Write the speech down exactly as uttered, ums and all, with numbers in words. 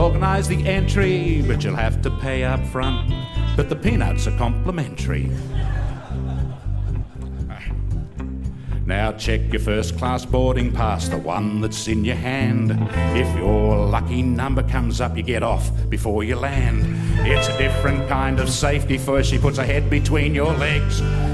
Organise the entry, but you'll have to pay up front. But the peanuts are complimentary. Now check your first class boarding pass, the one that's in your hand. If your lucky number comes up, you get off before you land. It's a different kind of safety. First she puts her head between your legs,